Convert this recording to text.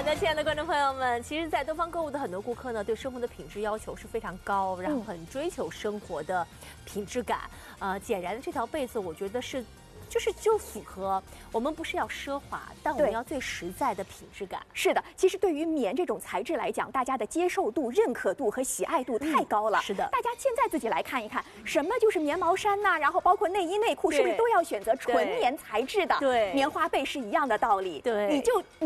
的，亲爱的观众朋友们，其实，在东方购物的很多顾客呢，对生活的品质要求是非常高，然后很追求生活的品质感。简然的这条被子，我觉得是。就符合我们不是要奢华，但我们要最实在的品质感。 是的，其实对于棉这种材质来讲，大家的接受度、认可度和喜爱度太高了。 是的， 大家现在自己来看一看，什么就是棉毛衫呐、然后包括内衣内裤，是不是都要选择纯棉材质的？ 对， 棉花被是一样的道理。 对， 你就。